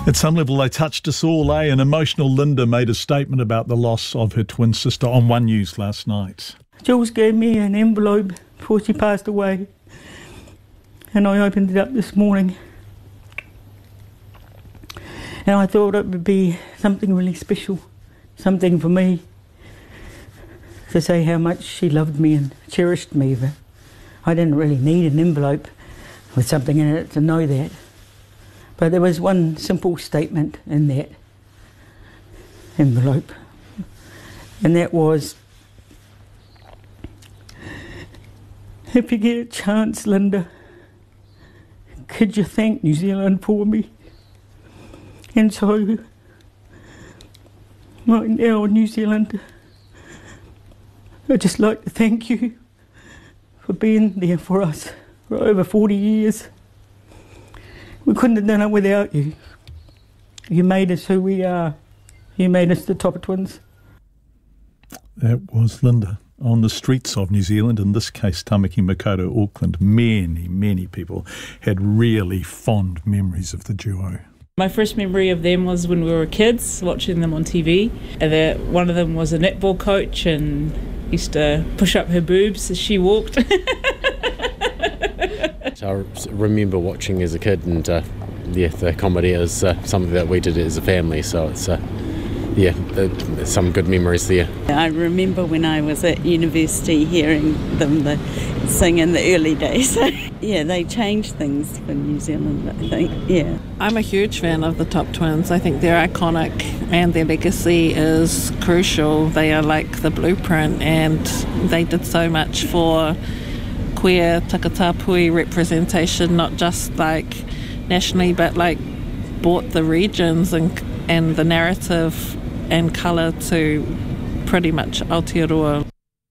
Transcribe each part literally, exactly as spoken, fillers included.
At some level, they touched us all, eh? An emotional Linda made a statement about the loss of her twin sister on One News last night. Jules gave me an envelope before she passed away, and I opened it up this morning. And I thought it would be something really special, something for me, to say how much she loved me and cherished me. But I didn't really need an envelope with something in it to know that. But there was one simple statement in that envelope, and that was, if you get a chance, Linda, could you thank New Zealand for me? And so, right now, New Zealand, I'd just like to thank you for being there for us for over forty years. We couldn't have done it without you. You made us who we are. You made us the Topper Twins. That was Linda on the streets of New Zealand, in this case Tamaki Makaurau, Auckland. Many, many people had really fond memories of the duo. My first memory of them was when we were kids, watching them on T V. And the, one of them was a netball coach and used to push up her boobs as she walked. So I remember watching as a kid, and uh, yeah, the comedy is uh, something that we did as a family, so it's uh, yeah, uh, some good memories there. I remember when I was at university hearing them the, sing in the early days. Yeah, they changed things for New Zealand, I think, yeah. I'm a huge fan of the Top Twins. I think they're iconic and their legacy is crucial. They are like the blueprint, and they did so much for queer takatapui representation, not just like nationally, but like brought the regions and and the narrative and colour to pretty much Aotearoa.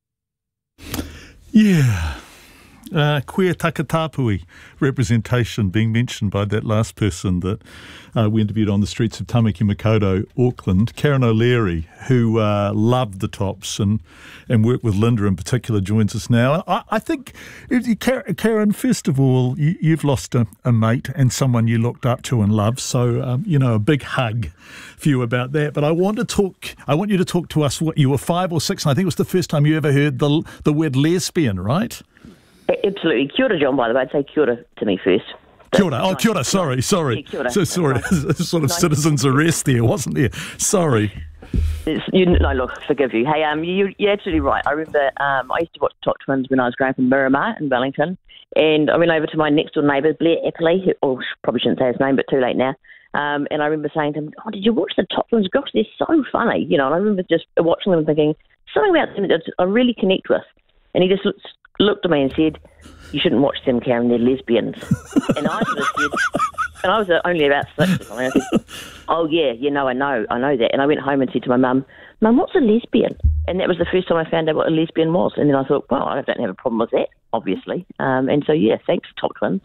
Yeah. Uh, queer takatapui representation being mentioned by that last person that uh, we interviewed on the streets of Tamaki Makaurau, Auckland. Karen O'Leary, who uh, loved the Tops and, and worked with Linda in particular, joins us now. I, I think, Karen, first of all, you, you've lost a, a mate and someone you looked up to and loved, so, um, you know, a big hug for you about that. But I want to talk, I want you to talk to us, what, you were five or six, and I think it was the first time you ever heard the, the word lesbian, right? Absolutely. Kia ora, John, by the way. I'd say kia ora to me first. Kia ora. Oh, kia ora. Sorry, sorry. Yeah, kia ora. So sorry. Sort of nice. Citizen's arrest there, wasn't there? Sorry. It's, you, no, look, forgive you. Hey, um, you, you're absolutely right. I remember um, I used to watch Top Twins when I was growing up in Miramar in Wellington, and I went over to my next door neighbour, Blair Eppley, who, oh, probably shouldn't say his name, but too late now. Um, and I remember saying to him, "Oh, did you watch the Top Twins? Gosh, they're so funny." You know, and I remember just watching them and thinking something about them that I really connect with. And he just looked, looked at me and said, "You shouldn't watch them, Karen, they're lesbians." And I sort of said, and I was only about six or something, I said, "Oh yeah, you know, I know, I know that." And I went home and said to my mum, "Mum, what's a lesbian?" And that was the first time I found out what a lesbian was. And then I thought, well, I don't have a problem with that, obviously. Um, and so, yeah, thanks, Top Twins.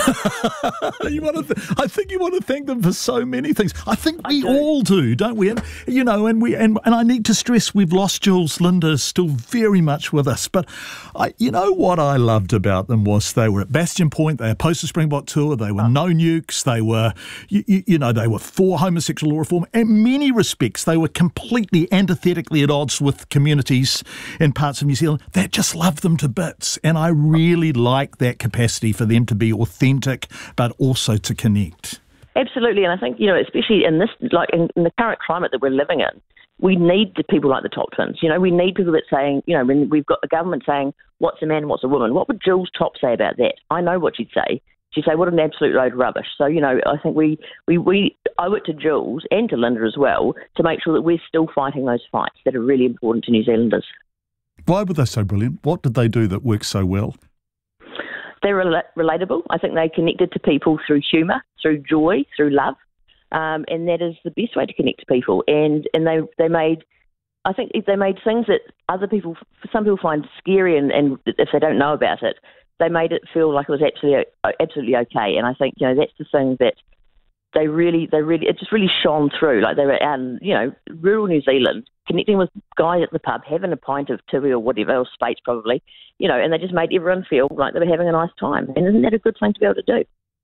you want to th- I think you want to thank them for so many things. I think we I do. all do, don't we? And you know, and we and, and I need to stress we've lost Jules. Linda is still very much with us. But I, you know what I loved about them was they were at Bastion Point. They opposed the Springbok tour. They were oh. no nukes. They were, you, you, you know, they were for homosexual law reform. In many respects, they were completely antithetically at odds with communities in parts of New Zealand that just loved them to bits. And I really like that capacity for them to be authentic. authentic, but also to connect. Absolutely, and I think, you know, especially in this, like in, in the current climate that we're living in, we need the people like the Top Twins. You know, we need people that saying, you know, when we've got the government saying, what's a man, what's a woman? What would Jules Top say about that? I know what she'd say. She'd say, what an absolute load of rubbish. So, you know, I think we, we, we owe it to Jules and to Linda as well to make sure that we're still fighting those fights that are really important to New Zealanders. Why were they so brilliant? What did they do that worked so well? They're rel- relatable. I think they connected to people through humour, through joy, through love, um, and that is the best way to connect to people. And and they they made, I think they made things that other people, some people find scary, and, and if they don't know about it, they made it feel like it was absolutely absolutely okay. And I think, you know, that's the thing that they really they really it just really shone through. Like they were out in, you know, rural New Zealand, connecting with guys at the pub, having a pint of tui or whatever, or Spates probably, you know, and they just made everyone feel like they were having a nice time. And isn't that a good thing to be able to do?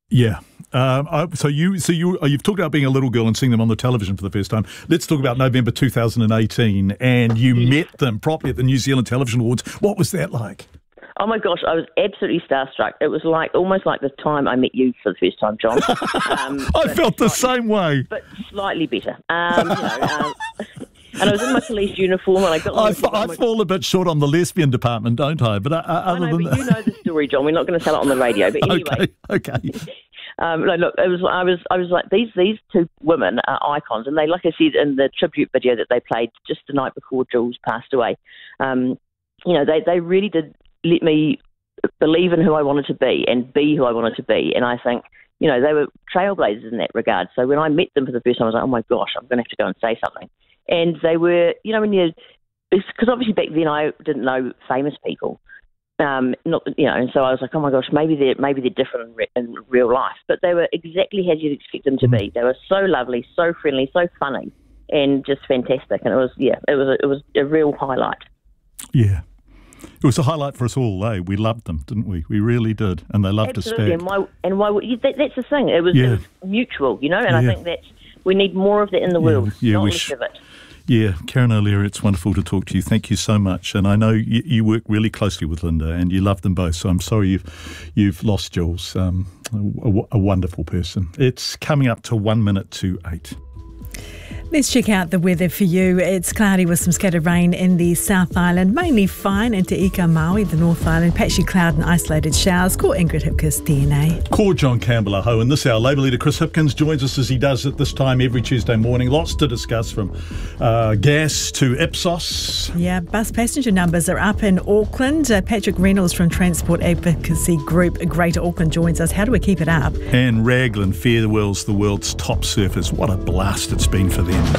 Yeah. Um, I, so you, so you, you've talked about being a little girl and seeing them on the television for the first time. Let's talk about November two thousand eighteen, and you met them properly at the New Zealand Television Awards. What was that like? Oh my gosh, I was absolutely starstruck. It was like almost like the time I met you for the first time, John. Um, I felt the slightly, same way, but slightly better. Um, you know, um, and I was in my police uniform, and I got. I, f- I my... fall a bit short on the lesbian department, don't I? But uh, other I know, than but you know the story, John. We're not going to tell it on the radio, but anyway. Okay. okay. Um, no, look, it was. I was. I was like these. These two women are icons, and they, like I said in the tribute video that they played just the night before Jules passed away. Um, you know, they they really did let me believe in who I wanted to be and be who I wanted to be. And I think, you know, they were trailblazers in that regard. So when I met them for the first time, I was like, oh my gosh, I'm going to have to go and say something. And they were, you know, when you, because obviously back then I didn't know famous people. Um, not, you know, and so I was like, oh my gosh, maybe they're maybe they're different in, re- in real life. But they were exactly as you'd expect them to be. They were so lovely, so friendly, so funny, and just fantastic. And it was, yeah, it was a, it was a real highlight. Yeah, it was a highlight for us all. Eh? We loved them, didn't we? We really did, and they loved Absolutely. us back. And why? And why? That, that's the thing. It was, yeah. it was mutual, you know. And yeah. I think that we need more of that in the yeah. world, yeah, not we less sh- of it. Yeah, Karen O'Leary, it's wonderful to talk to you. Thank you so much. And I know you, you work really closely with Linda and you love them both. So I'm sorry you've you've lost Jules, um, a, a wonderful person. It's coming up to one minute to eight. Let's check out the weather for you. It's cloudy with some scattered rain in the South Island, mainly fine into Ika Maui, the North Island, patchy cloud and isolated showers. Ko Ingrid Hipkiss, D N A. Ko John Campbell aho. In this hour, Labour leader Chris Hipkins joins us as he does at this time every Tuesday morning. Lots to discuss, from uh, gas to Ipsos. Yeah, bus passenger numbers are up in Auckland. Uh, Patrick Reynolds from Transport Advocacy Group Greater Auckland joins us. How do we keep it up? And Raglan farewells the world's top surfers. What a blast it's been for them.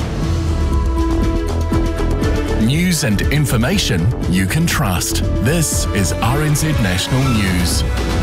News and information you can trust. This is R N Z National News.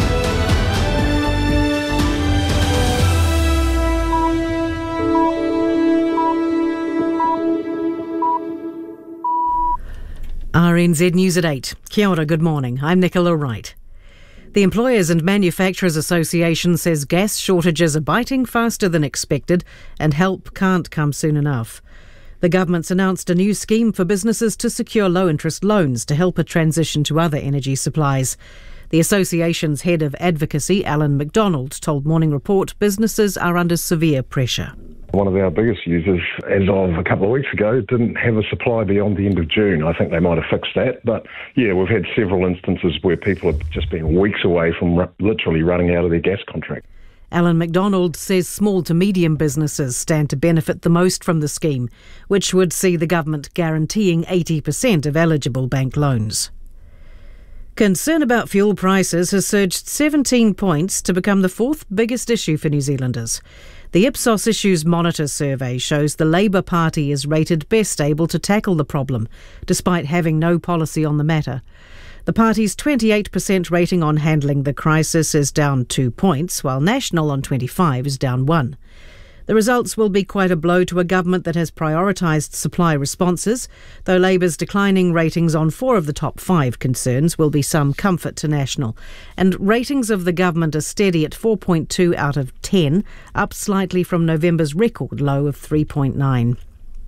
R N Z News at eight. Kia ora, good morning. I'm Nicola Wright. The Employers and Manufacturers Association says gas shortages are biting faster than expected and help can't come soon enough. The government's announced a new scheme for businesses to secure low-interest loans to help a transition to other energy supplies. The association's head of advocacy, Alan McDonald, told Morning Report businesses are under severe pressure. One of our biggest users, as of a couple of weeks ago, didn't have a supply beyond the end of June. I think they might have fixed that. But, yeah, we've had several instances where people have just been weeks away from r- literally running out of their gas contract. Alan McDonald says small to medium businesses stand to benefit the most from the scheme, which would see the government guaranteeing eighty percent of eligible bank loans. Concern about fuel prices has surged seventeen points to become the fourth biggest issue for New Zealanders. The Ipsos Issues Monitor survey shows the Labour Party is rated best able to tackle the problem, despite having no policy on the matter. The party's twenty-eight percent rating on handling the crisis is down two points, while National on twenty-five is down one. The results will be quite a blow to a government that has prioritised supply responses, though Labour's declining ratings on four of the top five concerns will be some comfort to National. And ratings of the government are steady at four point two out of ten, up slightly from November's record low of three point nine.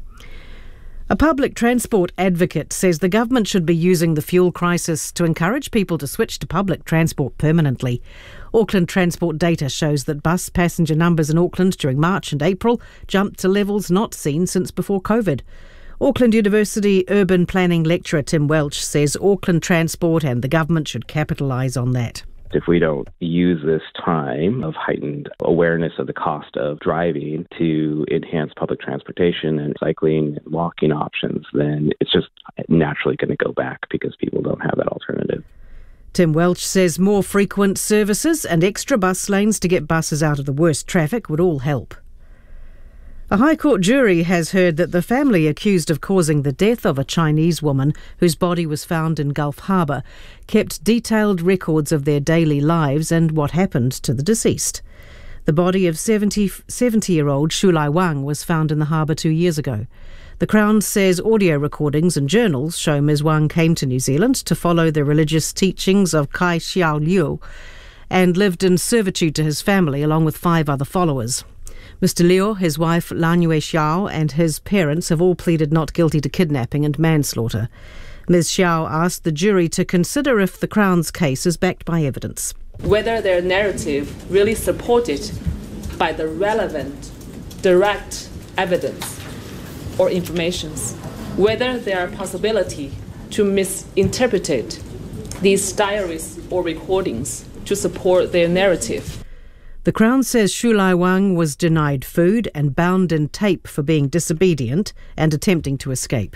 A public transport advocate says the government should be using the fuel crisis to encourage people to switch to public transport permanently. Auckland Transport data shows that bus passenger numbers in Auckland during March and April jumped to levels not seen since before COVID. Auckland University urban planning lecturer Tim Welch says Auckland Transport and the government should capitalise on that. If we don't use this time of heightened awareness of the cost of driving to enhance public transportation and cycling and walking options, then it's just naturally going to go back because people don't have that alternative. Tim Welch says more frequent services and extra bus lanes to get buses out of the worst traffic would all help. A High Court jury has heard that the family accused of causing the death of a Chinese woman whose body was found in Gulf Harbour kept detailed records of their daily lives and what happened to the deceased. The body of seventy-year-old Shu Lai Wang was found in the harbour two years ago. The Crown says audio recordings and journals show Miz Wang came to New Zealand to follow the religious teachings of Kai Xiao Liu and lived in servitude to his family along with five other followers. Mister Leo, his wife Lanyue Xiao and his parents have all pleaded not guilty to kidnapping and manslaughter. Miz Xiao asked the jury to consider if the Crown's case is backed by evidence. Whether their narrative really supported by the relevant, direct evidence or informations, whether there are possibility to misinterpret these diaries or recordings to support their narrative. The Crown says Shu Lai Wang was denied food and bound in tape for being disobedient and attempting to escape.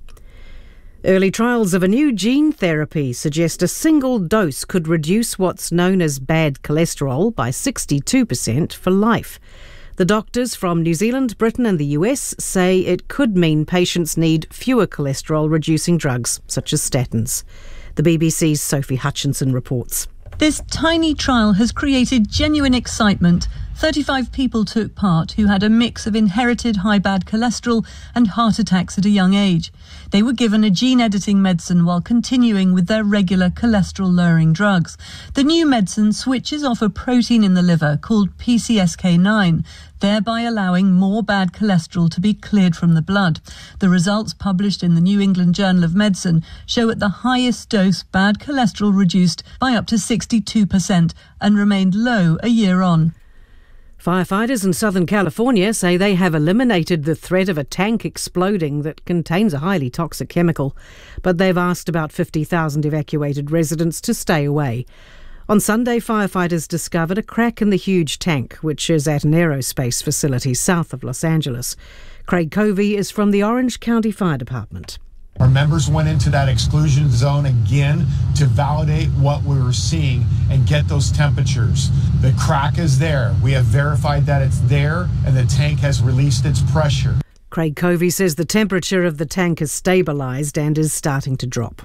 Early trials of a new gene therapy suggest a single dose could reduce what's known as bad cholesterol by sixty-two percent for life. The doctors from New Zealand, Britain and the U S say it could mean patients need fewer cholesterol-reducing drugs, such as statins. The B B C's Sophie Hutchinson reports. This tiny trial has created genuine excitement. thirty-five people took part who had a mix of inherited high bad cholesterol and heart attacks at a young age. They were given a gene-editing medicine while continuing with their regular cholesterol-lowering drugs. The new medicine switches off a protein in the liver called P C S K nine, thereby allowing more bad cholesterol to be cleared from the blood. The results published in the New England Journal of Medicine show at the highest dose bad cholesterol reduced by up to sixty-two percent and remained low a year on. Firefighters in Southern California say they have eliminated the threat of a tank exploding that contains a highly toxic chemical, but they've asked about fifty thousand evacuated residents to stay away. On Sunday, firefighters discovered a crack in the huge tank, which is at an aerospace facility south of Los Angeles. Craig Covey is from the Orange County Fire Department. Our members went into that exclusion zone again to validate what we were seeing and get those temperatures. The crack is there. We have verified that it's there and the tank has released its pressure. Craig Covey says the temperature of the tank has stabilised and is starting to drop.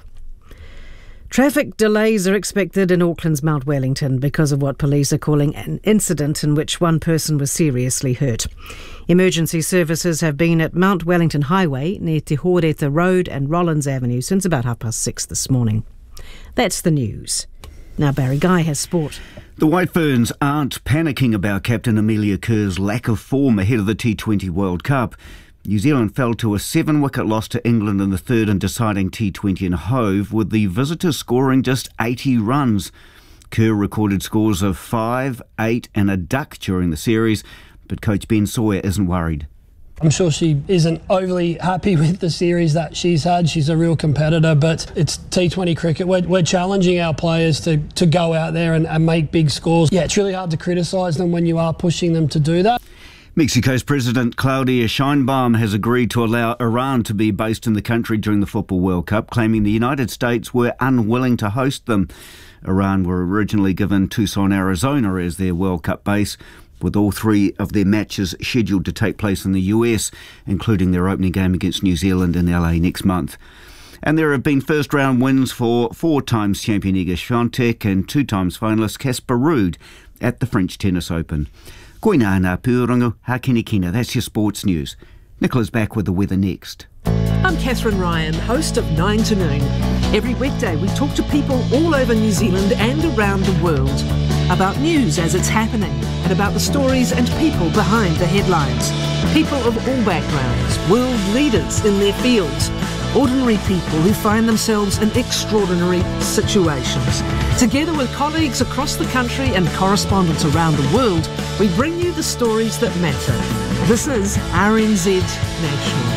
Traffic delays are expected in Auckland's Mount Wellington because of what police are calling an incident in which one person was seriously hurt. Emergency services have been at Mount Wellington Highway near Te Horeta Road and Rollins Avenue since about half past six this morning. That's the news. Now Barry Guy has sport. The White Ferns aren't panicking about captain Amelia Kerr's lack of form ahead of the T twenty World Cup. New Zealand fell to a seven-wicket loss to England in the third and deciding T twenty in Hove, with the visitors scoring just eighty runs. Kerr recorded scores of five, eight and a duck during the series, but coach Ben Sawyer isn't worried. I'm sure she isn't overly happy with the series that she's had. She's a real competitor, but it's T twenty cricket. We're, we're challenging our players to, to go out there and, and make big scores. Yeah, it's really hard to criticise them when you are pushing them to do that. Mexico's President Claudia Sheinbaum has agreed to allow Iran to be based in the country during the Football World Cup, claiming the United States were unwilling to host them. Iran were originally given Tucson, Arizona as their World Cup base, with all three of their matches scheduled to take place in the U S, including their opening game against New Zealand in L A next month. And there have been first-round wins for four times champion Iga Swiatek and two times finalist Casper Ruud at the French Tennis Open. Koina ana pūrongo, hakini kina. That's your sports news. Nicola's back with the weather next. I'm Catherine Ryan, host of nine to noon. Every weekday we talk to people all over New Zealand and around the world about news as it's happening and about the stories and people behind the headlines. People of all backgrounds, world leaders in their fields, ordinary people who find themselves in extraordinary situations. Together with colleagues across the country and correspondents around the world, we bring you the stories that matter. This is R N Z National.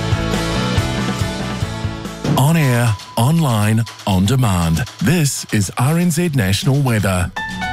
On air, online, on demand. This is R N Z National Weather.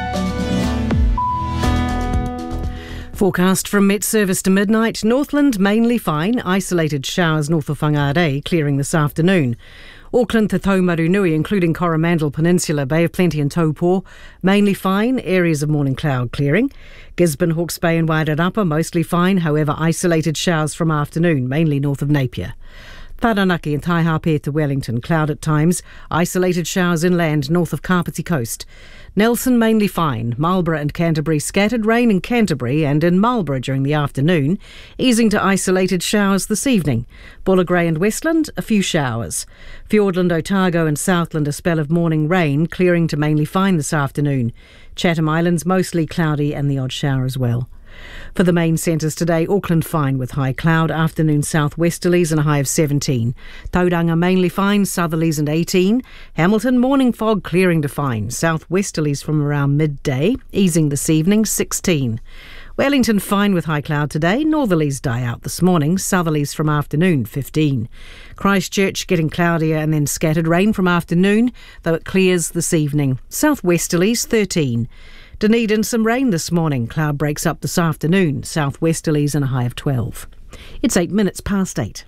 Forecast from Met Service to midnight. Northland mainly fine. Isolated showers north of Whangarei clearing this afternoon. Auckland to Taumarunui, including Coromandel Peninsula, Bay of Plenty and Taupo, mainly fine. Areas of morning cloud clearing. Gisborne, Hawke's Bay and Wairarapa, mostly fine. However, isolated showers from afternoon, mainly north of Napier. Taranaki and Taihape to Wellington, cloud at times. Isolated showers inland north of Kapiti Coast. Nelson mainly fine. Marlborough and Canterbury scattered rain in Canterbury and in Marlborough during the afternoon, easing to isolated showers this evening. Bullagray and Westland, a few showers. Fiordland, Otago and Southland, a spell of morning rain, clearing to mainly fine this afternoon. Chatham Islands mostly cloudy and the odd shower as well. For the main centres today, Auckland fine with high cloud, afternoon southwesterlies and a high of seventeen. Tauranga mainly fine, southerlies and eighteen. Hamilton morning fog clearing to fine, southwesterlies from around midday, easing this evening, sixteen. Wellington fine with high cloud today, northerlies die out this morning, southerlies from afternoon, fifteen. Christchurch getting cloudier and then scattered rain from afternoon, though it clears this evening, southwesterlies, thirteen. Dunedin, some rain this morning. Cloud breaks up this afternoon. Southwesterlies and a high of twelve. It's eight minutes past eight.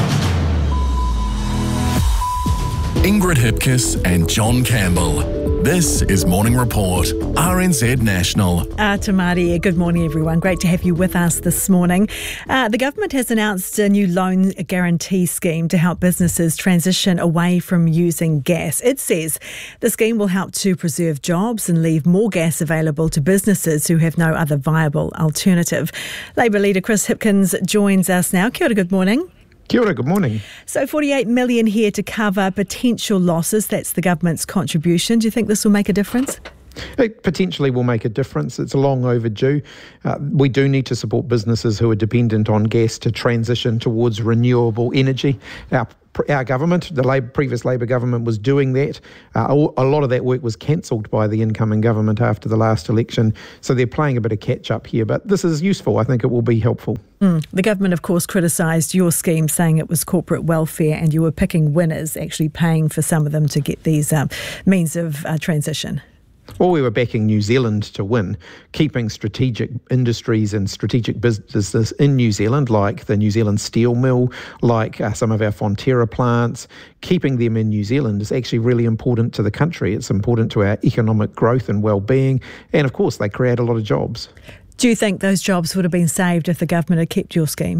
Ingrid Hipkiss and John Campbell. This is Morning Report, R N Z National. Uh, Tamari, good morning everyone. Great to have you with us this morning. Uh, the government has announced a new loan guarantee scheme to help businesses transition away from using gas. It says the scheme will help to preserve jobs and leave more gas available to businesses who have no other viable alternative. Labour leader Chris Hipkins joins us now. Kia ora, good morning. Kia ora, good morning. So forty-eight million dollars here to cover potential losses. That's the government's contribution. Do you think this will make a difference? It potentially will make a difference. It's long overdue. Uh, we do need to support businesses who are dependent on gas to transition towards renewable energy. Our Our government, the Labor, previous Labor government, was doing that. Uh, a lot of that work was cancelled by the incoming government after the last election, so they're playing a bit of catch-up here. But this is useful. I think it will be helpful. Mm. The government, of course, criticised your scheme, saying it was corporate welfare and you were picking winners, actually paying for some of them to get these uh, means of uh, transition. Well, we were backing New Zealand to win, keeping strategic industries and strategic businesses in New Zealand, like the New Zealand Steel Mill, like uh, some of our Fonterra plants. Keeping them in New Zealand is actually really important to the country. It's important to our economic growth and well-being. And, of course, they create a lot of jobs. Do you think those jobs would have been saved if the government had kept your scheme?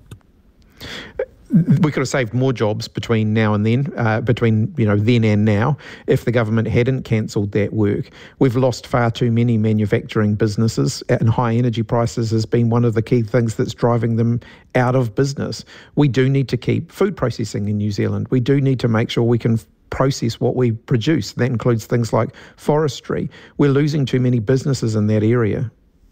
We could have saved more jobs between now and then, uh, between you know then and now, if the government hadn't cancelled that work. We've lost far too many manufacturing businesses, and high energy prices has been one of the key things that's driving them out of business. We do need to keep food processing in New Zealand. We do need to make sure we can process what we produce. That includes things like forestry. We're losing too many businesses in that area.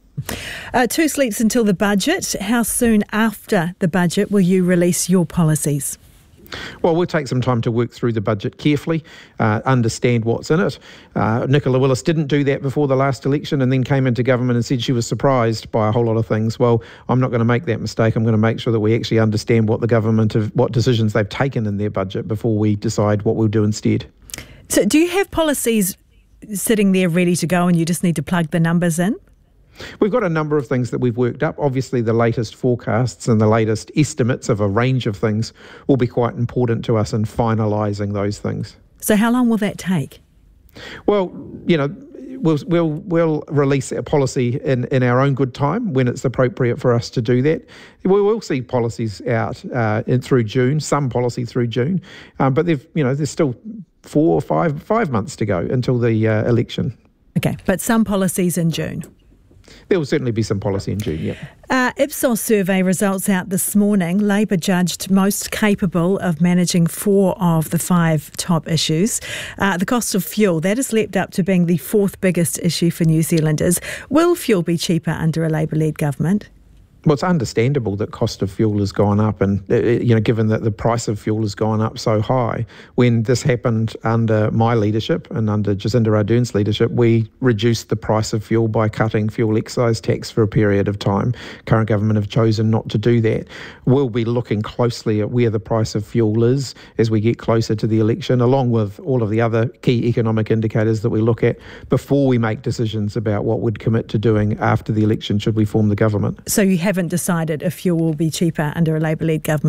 Uh, two sleeps until the budget. How soon after the budget will you release your policies? Well, we'll take some time to work through the budget carefully, uh, understand what's in it. Uh, Nicola Willis didn't do that before the last election and then came into government and said she was surprised by a whole lot of things. Well, I'm not going to make that mistake. I'm going to make sure that we actually understand what the government, have, what decisions they've taken in their budget before we decide what we'll do instead. So do you have policies sitting there ready to go and you just need to plug the numbers in? We've got a number of things that we've worked up. Obviously, the latest forecasts and the latest estimates of a range of things will be quite important to us in finalising those things. So how long will that take? Well, you know, we'll we'll, we'll release a policy in, in our own good time when it's appropriate for us to do that. We will see policies out uh, in, through June, some policy through June, um, but they've you know there's still four or five five months to go until the uh, election. Okay, but some policies in June. There will certainly be some policy in June, yeah. Uh, Ipsos survey results out this morning. Labor judged most capable of managing four of the five top issues. Uh, the cost of fuel, that has leapt up to being the fourth biggest issue for New Zealanders. Will fuel be cheaper under a Labor-led government? Well, it's understandable that cost of fuel has gone up, and uh, you know, given that the price of fuel has gone up so high. When this happened under my leadership and under Jacinda Ardern's leadership, we reduced the price of fuel by cutting fuel excise tax for a period of time. Current government have chosen not to do that. We'll be looking closely at where the price of fuel is as we get closer to the election, along with all of the other key economic indicators that we look at before we make decisions about what we'd commit to doing after the election should we form the government. So you have haven't decided if fuel will be cheaper under a Labor-led government?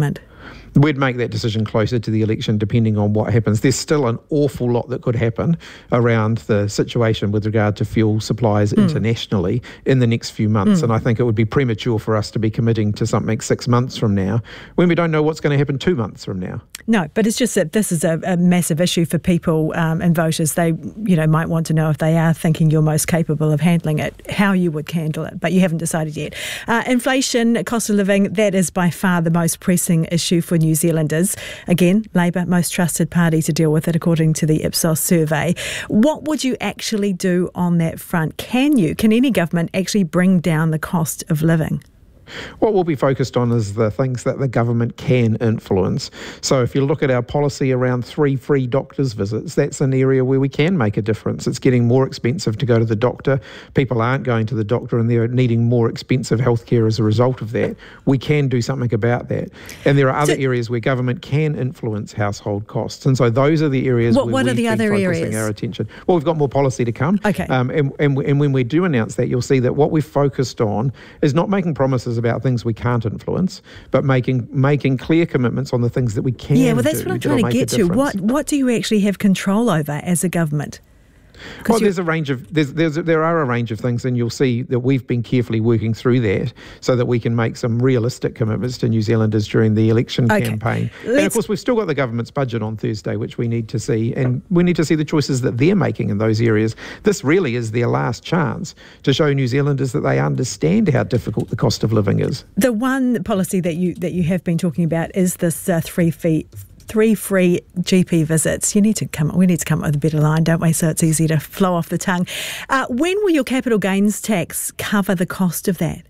We'd make that decision closer to the election depending on what happens. There's still an awful lot that could happen around the situation with regard to fuel supplies mm. internationally in the next few months. Mm. And I think it would be premature for us to be committing to something six months from now when we don't know what's going to happen two months from now. No, but it's just that this is a, a massive issue for people um, and voters. They, you know, might want to know if they are thinking you're most capable of handling it, how you would handle it, but you haven't decided yet. Uh, inflation, cost of living, that is by far the most pressing issue for New Zealanders. Again, Labour, most trusted party to deal with it, according to the Ipsos survey. What would you actually do on that front? Can you, can any government actually bring down the cost of living? What we'll be focused on is the things that the government can influence. So if you look at our policy around three free doctors' visits, that's an area where we can make a difference. It's getting more expensive to go to the doctor. People aren't going to the doctor and they're needing more expensive healthcare as a result of that. We can do something about that. And there are other so, areas where government can influence household costs. And so those are the areas what, where what we've are the been other focusing areas? our attention. Well, we've got more policy to come. Okay. Um, and, and, and when we do announce that, you'll see that what we've focused on is not making promises about things we can't influence, but making making clear commitments on the things that we can do. Yeah, well, that's what I'm trying to get to. What what do you actually have control over as a government? Well, there's a range of there's, there's there are a range of things, and you'll see that we've been carefully working through that so that we can make some realistic commitments to New Zealanders during the election okay. campaign. Let's... And of course, we've still got the government's budget on Thursday, which we need to see, and we need to see the choices that they're making in those areas. This really is their last chance to show New Zealanders that they understand how difficult the cost of living is. The one policy that you that you have been talking about is this uh, three fee. Three free G P visits. You need to come. We need to come up with a better line, don't we? So it's easy to flow off the tongue. Uh, when will your capital gains tax cover the cost of that?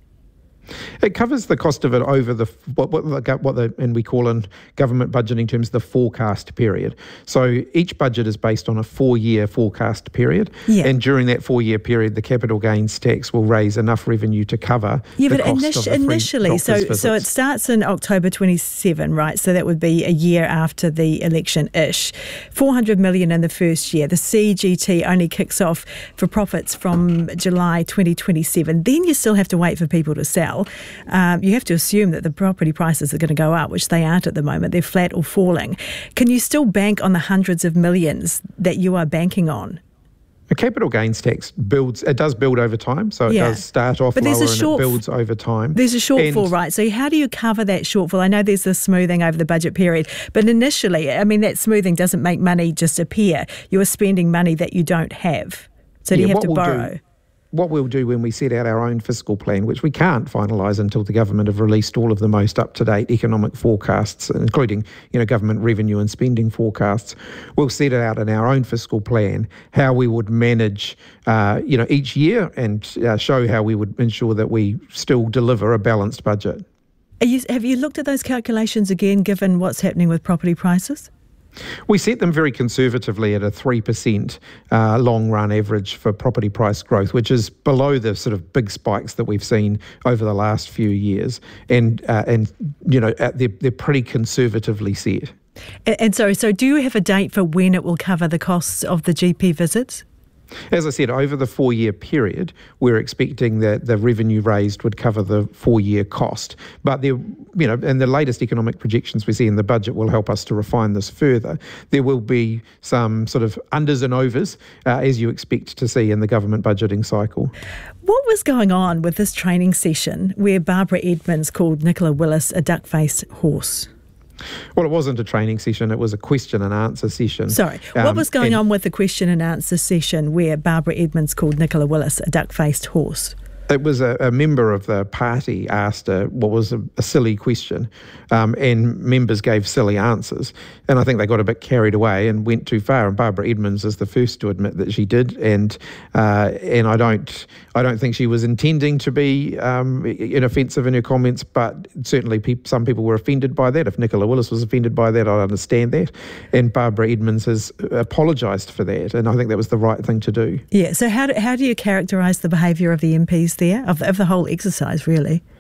It covers the cost of it over the what, what, the, what the and we call in government budgeting terms the forecast period. So each budget is based on a four-year forecast period, yeah. and during that four-year period, the capital gains tax will raise enough revenue to cover yeah, the but cost initi- of the initially, so visits. so it starts in October twenty-seven, right? So that would be a year after the election-ish. four hundred million in the first year. The C G T only kicks off for profits from July twenty twenty-seven. Then you still have to wait for people to sell. Um, you have to assume that the property prices are going to go up, which they aren't at the moment. They're flat or falling. Can you still bank on the hundreds of millions that you are banking on? A capital gains tax builds, it does build over time, so it yeah. does start off but lower and short, it builds over time. There's a shortfall, and, right? So how do you cover that shortfall? I know there's the smoothing over the budget period, but initially, I mean, that smoothing doesn't make money just appear. You are spending money that you don't have. So do yeah, you have what to we'll borrow? Do, what we'll do when we set out our own fiscal plan, which we can't finalise until the government have released all of the most up-to-date economic forecasts, including, you know, government revenue and spending forecasts, we'll set it out in our own fiscal plan how we would manage, uh, you know, each year and uh, show how we would ensure that we still deliver a balanced budget. Are you, have you looked at those calculations again, given what's happening with property prices? We set them very conservatively at a three percent uh, long-run average for property price growth, which is below the sort of big spikes that we've seen over the last few years. And, uh, and you know, they're, they're pretty conservatively set. And, and so, so do you have a date for when it will cover the costs of the G P visits? As I said, over the four-year period, we're expecting that the revenue raised would cover the four-year cost. But there, you know, and the latest economic projections we see in the budget will help us to refine this further. There will be some sort of unders and overs, uh, as you expect to see in the government budgeting cycle. What was going on with this training session where Barbara Edmonds called Nicola Willis a duck-faced horse? Well, it wasn't a training session, it was a question and answer session. Sorry, um, what was going on with the question and answer session where Barbara Edmonds called Nicola Willis a duck-faced horse? It was a, a member of the party asked a, what was a, a silly question, um, and members gave silly answers. And I think they got a bit carried away and went too far. And Barbara Edmonds is the first to admit that she did. And uh, and I don't I don't think she was intending to be um, inoffensive in her comments, but certainly pe- some people were offended by that. If Nicola Willis was offended by that, I understand that. And Barbara Edmonds has apologised for that, and I think that was the right thing to do. Yeah. So how do how do you characterise the behaviour of the M Ps there, of, of the whole exercise, really?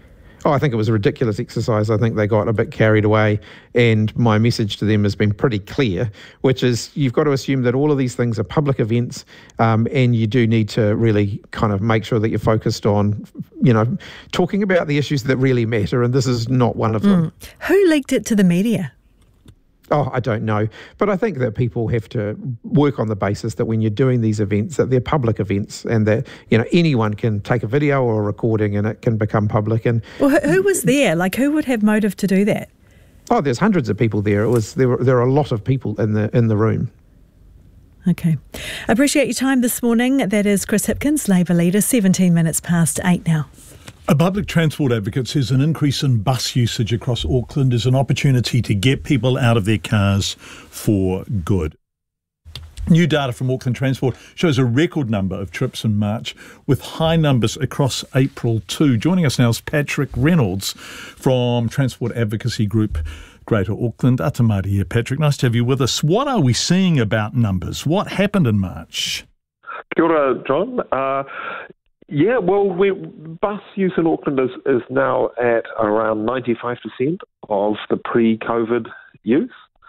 Oh, I think it was a ridiculous exercise. I think they got a bit carried away, and my message to them has been pretty clear, which is you've got to assume that all of these things are public events, um, and you do need to really kind of make sure that you're focused on, you know, talking about the issues that really matter, and this is not one of them. Mm. Who leaked it to the media? Oh, I don't know. But I think that people have to work on the basis that when you're doing these events, that they're public events and that, you know, anyone can take a video or a recording and it can become public. And Well, who, who was there? Like, who would have motive to do that? Oh, there's hundreds of people there. It was there were there are a lot of people in the in the room. Okay. Appreciate your time this morning. That is Chris Hipkins, Labour leader, seventeen minutes past eight now. A public transport advocate says an increase in bus usage across Auckland is an opportunity to get people out of their cars for good. New data from Auckland Transport shows a record number of trips in March, with high numbers across April too. Joining us now is Patrick Reynolds from Transport Advocacy Group Greater Auckland. Atamari here, Patrick. Nice to have you with us. What are we seeing about numbers? What happened in March? Kia ora, John. Uh, yeah, well, we, bus use in Auckland is, is now at around ninety-five percent of the pre-COVID use.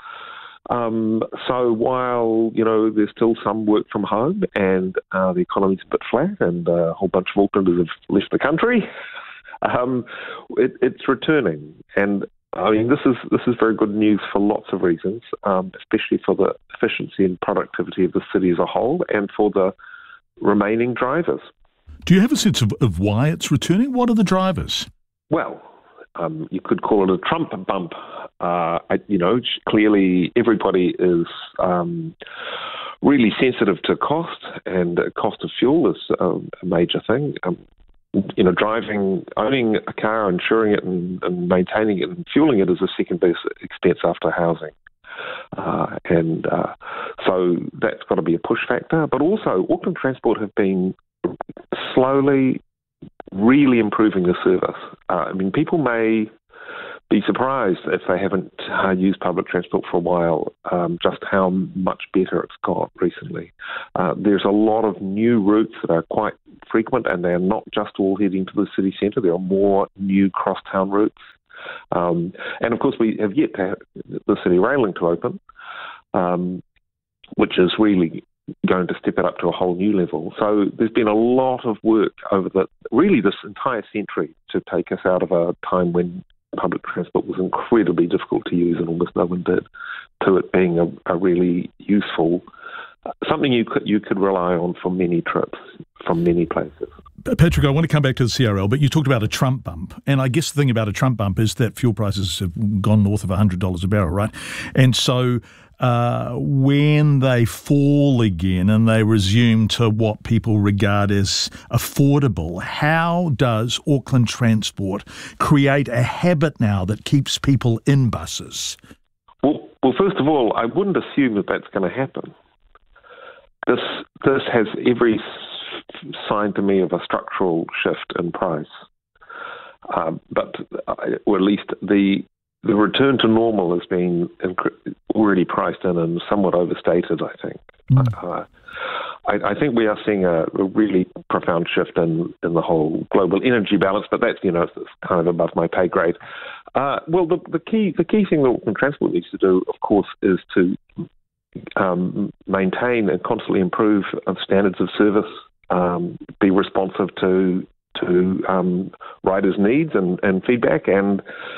Um, so while, you know, there's still some work from home and uh, the economy's a bit flat and uh, a whole bunch of Aucklanders have left the country, um, it, it's returning. And I mean, this is this is very good news for lots of reasons, um, especially for the efficiency and productivity of the city as a whole and for the remaining drivers. Do you have a sense of, of why it's returning? What are the drivers? Well, um, you could call it a Trump bump. Uh, I, you know, clearly everybody is um, really sensitive to cost, and uh, cost of fuel is um, a major thing. Um, you know, driving, owning a car, insuring it and, and maintaining it and fueling it is the second biggest expense after housing. Uh, and uh, so that's got to be a push factor. But also, Auckland Transport have been slowly really improving the service. Uh, I mean, people may be surprised if they haven't uh, used public transport for a while, um, just how much better it's got recently. Uh, there's a lot of new routes that are quite frequent, and they're not just all heading to the city centre. There are more new cross-town routes. Um, and, of course, we have yet to have the City Rail Link to open, um, which is really going to step it up to a whole new level. So there's been a lot of work over the really this entire century to take us out of a time when public transport was incredibly difficult to use and almost no one did, to it being a, a really useful, something you could you could rely on for many trips from many places. Patrick, I want to come back to the C R L, but you talked about a Trump bump. And I guess the thing about a Trump bump is that fuel prices have gone north of one hundred dollars a barrel, right? And so uh, when they fall again and they resume to what people regard as affordable, how does Auckland Transport create a habit now that keeps people in buses? Well, well first of all, I wouldn't assume that that's going to happen. This this has every sign to me of a structural shift in price, um, but uh, or at least the the return to normal has been inc- already priced in and somewhat overstated, I think. Mm. Uh, I, I think we are seeing a, a really profound shift in, in the whole global energy balance, but that's, you know, it's kind of above my pay grade. Uh, well, the, the key the key thing that Auckland Transport needs to do, of course, is to um, maintain and constantly improve standards of service, um, be responsive to to um, riders' needs and, and feedback, and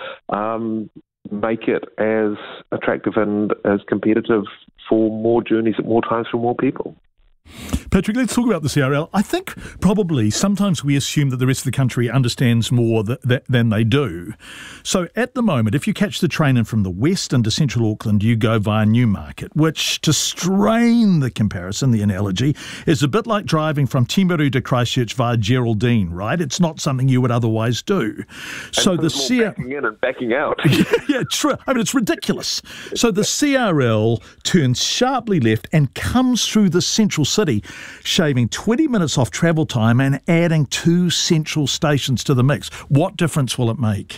um, make it as attractive and as competitive for more journeys at more times for more people. Patrick, let's talk about the C R L. I think probably sometimes we assume that the rest of the country understands more th- th- than they do. So at the moment, if you catch the train in from the west into central Auckland, you go via Newmarket, which, to strain the comparison, the analogy, is a bit like driving from Timaru to Christchurch via Geraldine, right? It's not something you would otherwise do. And so the C R L... backing in and backing out. yeah, true. I mean, it's ridiculous. So the C R L turns sharply left and comes through the central city, shaving twenty minutes off travel time and adding two central stations to the mix. What difference will it make?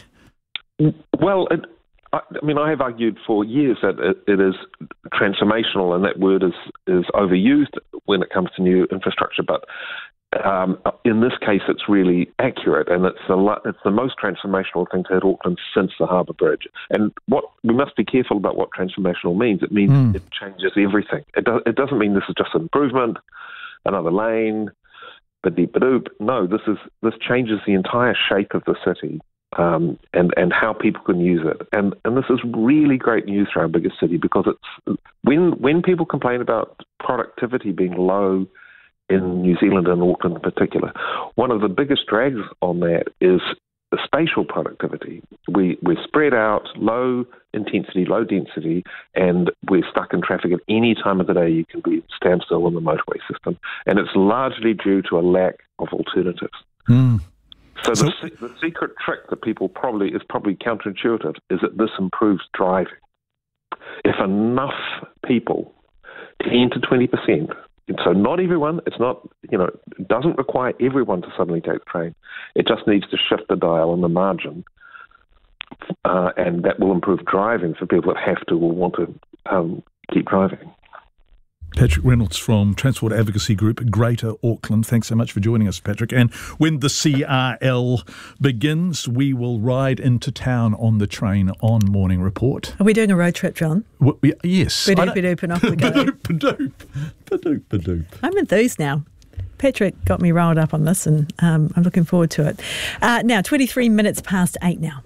Well, it, I, I mean, I have argued for years that it, it is transformational, and that word is, is overused when it comes to new infrastructure, but Um, in this case, it's really accurate, and it's the it's the most transformational thing to hit Auckland since the Harbour Bridge. And what we must be careful about what transformational means. It means mm. it changes everything. It, do, it doesn't mean this is just an improvement, another lane, ba-deep-ba-doop. No, this is this changes the entire shape of the city um, and and how people can use it. And and this is really great news for our biggest city, because it's when when people complain about productivity being low in New Zealand and Auckland in particular, one of the biggest drags on that is the spatial productivity. We, we're spread out, low intensity, low density, and we're stuck in traffic at any time of the day. You can be standstill in the motorway system. And it's largely due to a lack of alternatives. Mm. So, so the, the secret trick that people probably is probably counterintuitive is that this improves driving. If enough people, ten to twenty percent, so not everyone, it's not, you know, it doesn't require everyone to suddenly take the train. It just needs to shift the dial on the margin, uh, and that will improve driving for people that have to or want to um, keep driving. Patrick Reynolds from Transport Advocacy Group, Greater Auckland. Thanks so much for joining us, Patrick. And when the C R L begins, we will ride into town on the train on Morning Report. Are we doing a road trip, John? Well, yes. Ba-doop, ba-doop, and off we go. Ba-doop, ba-doop, ba-doop, ba-doop. I'm enthused now. Patrick got me riled up on this, and um, I'm looking forward to it. Uh, now, twenty-three minutes past eight now.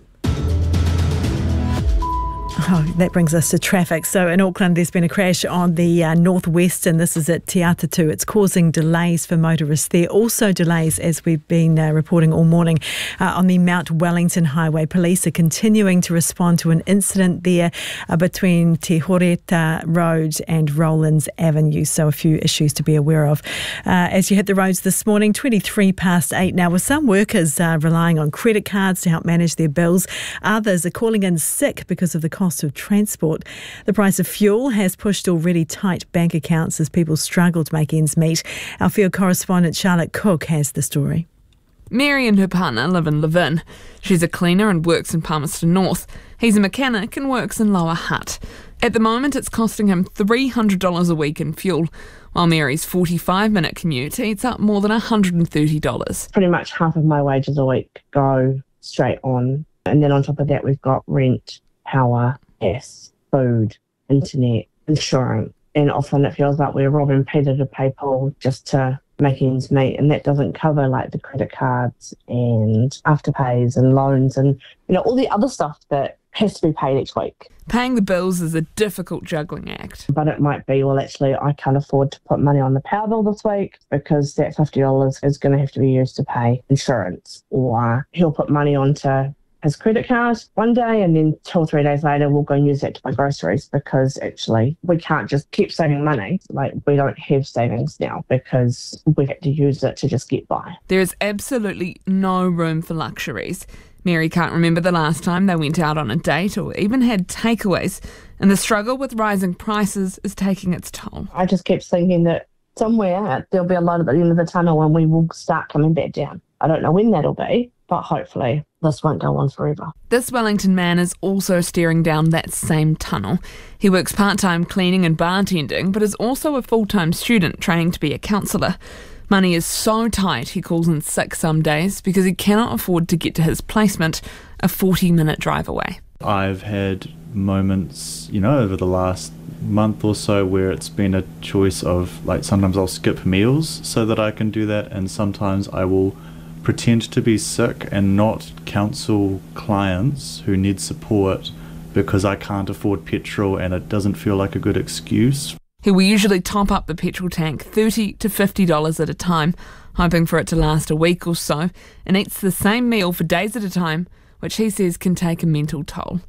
Oh, that brings us to traffic. So in Auckland, there's been a crash on the uh, northwestern. This is at Te Atatu. It's causing delays for motorists there. Also delays, as we've been uh, reporting all morning, uh, on the Mount Wellington Highway. Police are continuing to respond to an incident there uh, between Te Horeta Road and Rowlands Avenue. So a few issues to be aware of. Uh, as you hit the roads this morning, twenty-three past eight now, with some workers uh, relying on credit cards to help manage their bills. Others are calling in sick because of the cost of transport. The price of fuel has pushed already tight bank accounts as people struggle to make ends meet. Our field correspondent Charlotte Cook has the story. Mary and her partner live in Levin. She's a cleaner and works in Palmerston North. He's a mechanic and works in Lower Hutt. At the moment, it's costing him three hundred dollars a week in fuel, while Mary's forty-five minute commute eats up more than one hundred thirty dollars. Pretty much half of my wages a week go straight on. And then on top of that, we've got rent, power, gas, food, internet, insurance. And often it feels like we're robbing Peter to pay Paul just to make ends meet. And that doesn't cover like the credit cards and afterpays and loans and, you know, all the other stuff that has to be paid each week. Paying the bills is a difficult juggling act. But it might be, well, actually, I can't afford to put money on the power bill this week because that fifty dollars is going to have to be used to pay insurance. Or he'll put money onto his credit card one day and then two or three days later we'll go and use that to buy groceries because actually we can't just keep saving money. Like, we don't have savings now because we had to use it to just get by. There is absolutely no room for luxuries. Mary can't remember the last time they went out on a date or even had takeaways, and the struggle with rising prices is taking its toll. I just keep thinking that somewhere there'll be a light at the end of the tunnel and we will start coming back down. I don't know when that'll be, but hopefully this won't go on forever. This Wellington man is also staring down that same tunnel. He works part-time cleaning and bartending, but is also a full-time student training to be a counsellor. Money is so tight he calls in sick some days because he cannot afford to get to his placement, a forty minute drive away. I've had moments, you know, over the last month or so where it's been a choice of, like, sometimes I'll skip meals so that I can do that, and sometimes I will pretend to be sick and not counsel clients who need support because I can't afford petrol and it doesn't feel like a good excuse. He will usually top up the petrol tank thirty to fifty dollars at a time, hoping for it to last a week or so, and eats the same meal for days at a time, which he says can take a mental toll.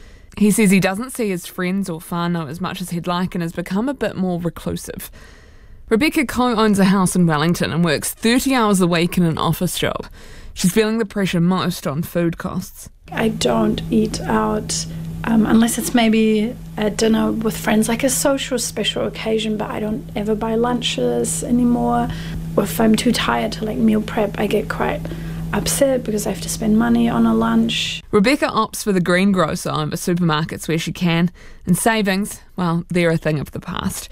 He says he doesn't see his friends or whānau as much as he'd like and has become a bit more reclusive. Rebecca co-owns a house in Wellington and works thirty hours a week in an office job. She's feeling the pressure most on food costs. I don't eat out um, unless it's maybe a dinner with friends, like a social special occasion, but I don't ever buy lunches anymore. If I'm too tired to like meal prep, I get quite upset because I have to spend money on a lunch. Rebecca opts for the greengrocer over supermarkets where she can, and savings, well, they're a thing of the past.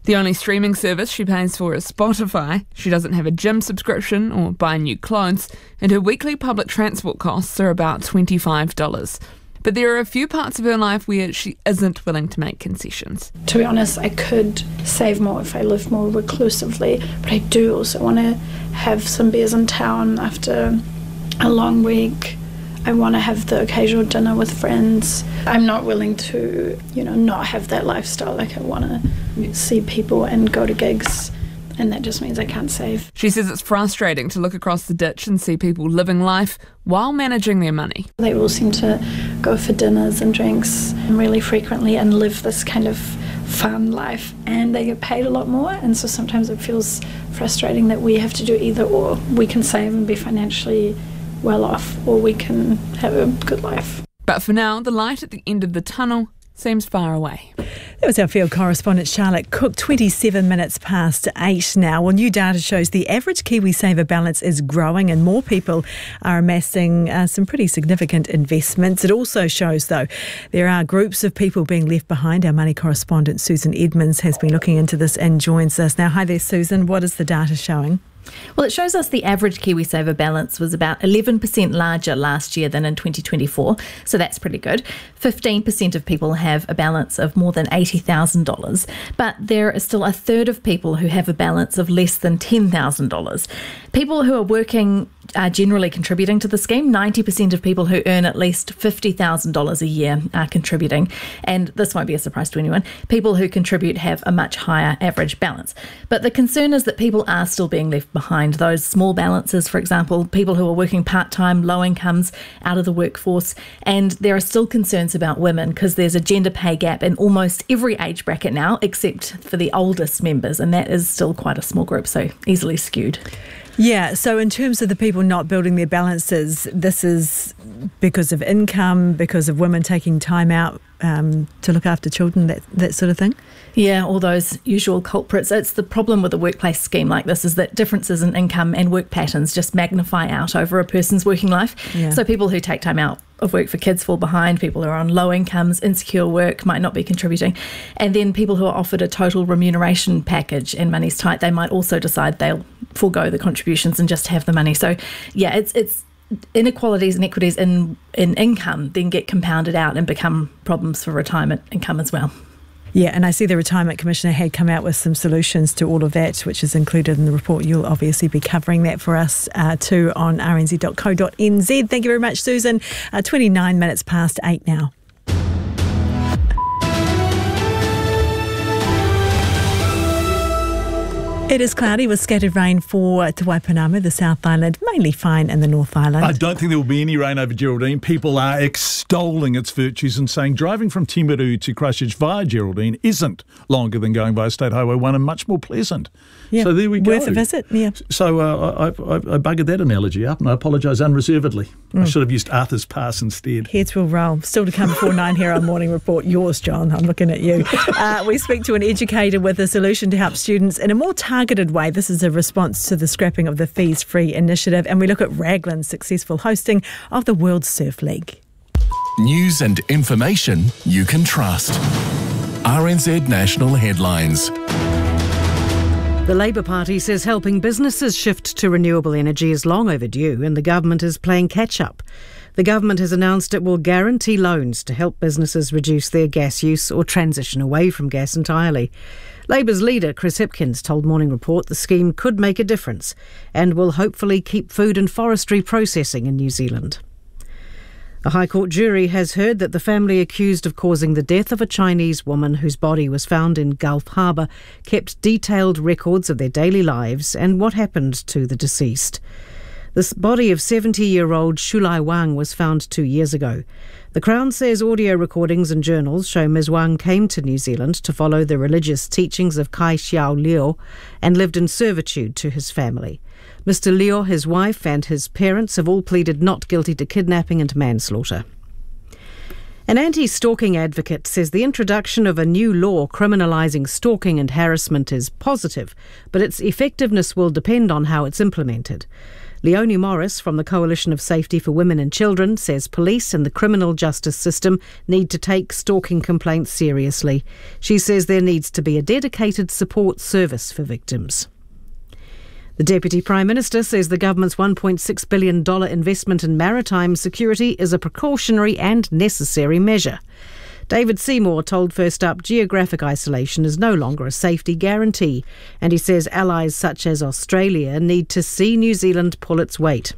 The only streaming service she pays for is Spotify. She doesn't have a gym subscription or buy new clothes, and her weekly public transport costs are about twenty-five dollars. But there are a few parts of her life where she isn't willing to make concessions. To be honest, I could save more if I lived more reclusively, but I do also want to have some beers in town after a long week. I want to have the occasional dinner with friends. I'm not willing to, you know, not have that lifestyle. Like, I want to see people and go to gigs, and that just means I can't save. She says it's frustrating to look across the ditch and see people living life while managing their money. They all seem to go for dinners and drinks really frequently and live this kind of fun life, and they get paid a lot more, and so sometimes it feels frustrating that we have to do either or. We can save and be financially well off, or we can have a good life. But for now, the light at the end of the tunnel seems far away. That was our field correspondent Charlotte Cook. twenty-seven minutes past eight now. Well, new data shows the average KiwiSaver balance is growing and more people are amassing uh, some pretty significant investments. It also shows, though, there are groups of people being left behind. Our money correspondent Susan Edmonds has been looking into this and joins us now. Hi there, Susan. What is the data showing? Well, it shows us the average KiwiSaver balance was about eleven percent larger last year than in twenty twenty-four, so that's pretty good. fifteen percent of people have a balance of more than eighty thousand dollars, but there is still a third of people who have a balance of less than ten thousand dollars. People who are working are generally contributing to the scheme. ninety percent of people who earn at least fifty thousand dollars a year are contributing, and this won't be a surprise to anyone. People who contribute have a much higher average balance. But the concern is that people are still being left behind. Those small balances, for example, people who are working part-time, low incomes, out of the workforce, and there are still concerns about women because there's a gender pay gap in almost every age bracket now, except for the oldest members, and that is still quite a small group, so easily skewed. Yeah, so in terms of the people not building their balances, this is because of income, because of women taking time out um, to look after children, that, that sort of thing? Yeah, all those usual culprits. It's the problem with a workplace scheme like this is that differences in income and work patterns just magnify out over a person's working life. Yeah. So people who take time out of work for kids fall behind, people who are on low incomes, insecure work might not be contributing. And then people who are offered a total remuneration package and money's tight, they might also decide they'll forego the contributions and just have the money. So yeah, it's it's inequalities and equities in, in income then get compounded out and become problems for retirement income as well. Yeah, and I see the Retirement Commissioner had come out with some solutions to all of that, which is included in the report. You'll obviously be covering that for us uh, too on r n z dot co dot n z. Thank you very much, Susan. Uh, twenty-nine minutes past eight now. It is cloudy with scattered rain for Te Waipunama, the South Island, mainly fine in the North Island. I don't think there will be any rain over Geraldine. People are extolling its virtues and saying driving from Timaru to Christchurch via Geraldine isn't longer than going via State Highway one and much more pleasant. Yeah, so there we go. Worth a visit, yeah. So uh, I, I, I buggered that analogy up and I apologise unreservedly. Mm. I should have used Arthur's Pass instead. Heads will roll. Still to come before nine here on Morning Report. Yours, John. I'm looking at you. Uh, we speak to an educator with a solution to help students in a more targeted way. This is a response to the scrapping of the Fees Free initiative, and we look at Raglan's successful hosting of the World Surf League. News and information you can trust. R N Z National Headlines. The Labour Party says helping businesses shift to renewable energy is long overdue and the government is playing catch-up. The government has announced it will guarantee loans to help businesses reduce their gas use or transition away from gas entirely. Labour's leader, Chris Hipkins, told Morning Report the scheme could make a difference and will hopefully keep food and forestry processing in New Zealand. A High Court jury has heard that the family accused of causing the death of a Chinese woman whose body was found in Gulf Harbour kept detailed records of their daily lives and what happened to the deceased. The body of seventy-year-old Shulai Wang was found two years ago. The Crown says audio recordings and journals show Miz Wang came to New Zealand to follow the religious teachings of Kai Xiao Liu and lived in servitude to his family. Mister Liu, his wife and his parents have all pleaded not guilty to kidnapping and manslaughter. An anti-stalking advocate says the introduction of a new law criminalising stalking and harassment is positive, but its effectiveness will depend on how it's implemented. Leonie Morris from the Coalition of Safety for Women and Children says police and the criminal justice system need to take stalking complaints seriously. She says there needs to be a dedicated support service for victims. The Deputy Prime Minister says the government's one point six billion dollars investment in maritime security is a precautionary and necessary measure. David Seymour told First Up geographic isolation is no longer a safety guarantee, and he says allies such as Australia need to see New Zealand pull its weight.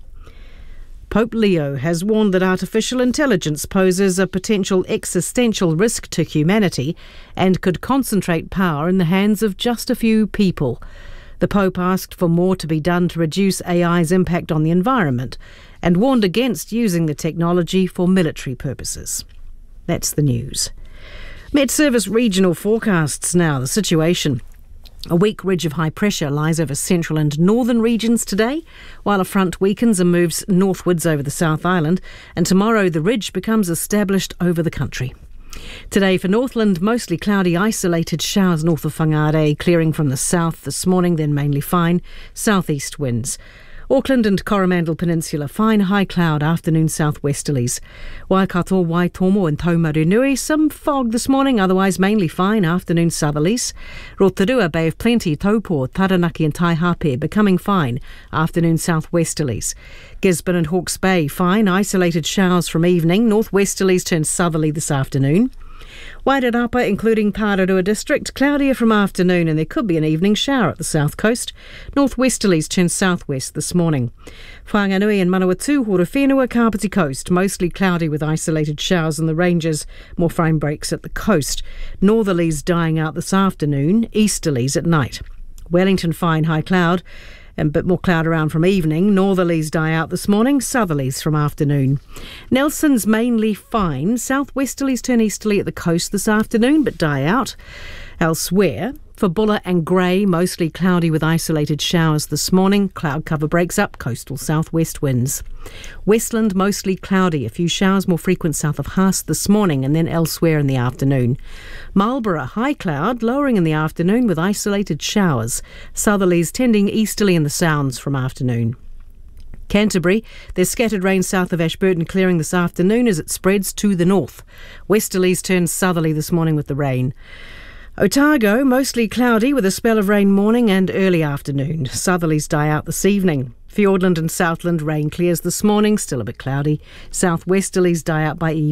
Pope Leo has warned that artificial intelligence poses a potential existential risk to humanity and could concentrate power in the hands of just a few people. The Pope asked for more to be done to reduce A I's impact on the environment and warned against using the technology for military purposes. That's the news. Met Service regional forecasts now. The situation. A weak ridge of high pressure lies over central and northern regions today, while a front weakens and moves northwards over the South Island, and tomorrow the ridge becomes established over the country. Today for Northland, mostly cloudy, isolated showers north of Whangarei, clearing from the south this morning, then mainly fine, southeast winds. Auckland and Coromandel Peninsula, fine high cloud, afternoon southwesterlies. Waikato, Waitomo and Taumarunui, some fog this morning, otherwise mainly fine, afternoon southerlies. Rotorua, Bay of Plenty, Taupo, Taranaki and Taihape, becoming fine, afternoon southwesterlies. Gisborne and Hawke's Bay, fine, isolated showers from evening, northwesterlies turn southerly this afternoon. Wairarapa, including Tararua district, cloudier from afternoon and there could be an evening shower at the south coast. Northwesterlies turn southwest this morning. Whanganui and Manawatu, Horowhenua, Kapiti Coast, mostly cloudy with isolated showers in the ranges, more frame breaks at the coast. Northerlies dying out this afternoon, easterlies at night. Wellington, fine high cloud, and a bit more cloud around from evening. Northerlies die out this morning, southerlies from afternoon. Nelson's mainly fine. Southwesterlies turn easterly at the coast this afternoon, but die out. Elsewhere, for Buller and Grey, mostly cloudy with isolated showers this morning. Cloud cover breaks up, coastal southwest winds. Westland, mostly cloudy. A few showers more frequent south of Haas this morning and then elsewhere in the afternoon. Marlborough, high cloud, lowering in the afternoon with isolated showers. Southerlies tending easterly in the Sounds from afternoon. Canterbury, there's scattered rain south of Ashburton clearing this afternoon as it spreads to the north. Westerlies turn southerly this morning with the rain. Otago, mostly cloudy with a spell of rain morning and early afternoon. Southerlies die out this evening. Fiordland and Southland, rain clears this morning, still a bit cloudy. Southwesterlies die out by evening.